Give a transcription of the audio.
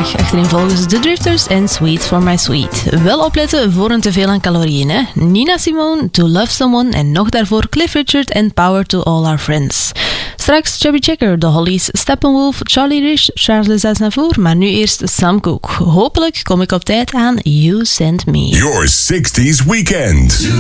vandaag. Achtereenvolgens The Drifters en Sweet for My Sweet. Wel opletten voor een teveel aan calorieën, hè. Nina Simone, To Love Someone en nog daarvoor Cliff Richard en Power to All Our Friends. Straks Chubby Checker, The Hollies, Steppenwolf, Charlie Rich, Charles Aznavour, maar nu eerst Sam Cooke. Hopelijk kom ik op tijd aan You Send Me. Your 60s Weekend.